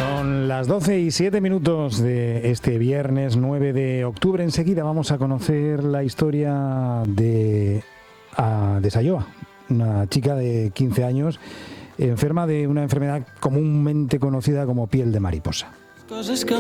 Son las 12:07 de este viernes 9 de octubre. Enseguida vamos a conocer la historia de Sayoa, una chica de 15 años enferma de una enfermedad comúnmente conocida como piel de mariposa. Coses que